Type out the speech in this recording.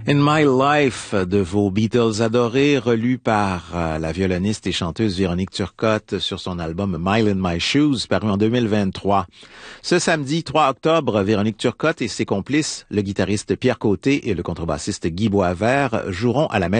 In My Life de vos Beatles adorés, relu par la violoniste et chanteuse Véronique Turcotte sur son album Mile in My Shoes, paru en 2023. Ce samedi 3 octobre, Véronique Turcotte et ses complices, le guitariste Pierre Côté et le contrebassiste Guy Boisvert, joueront à la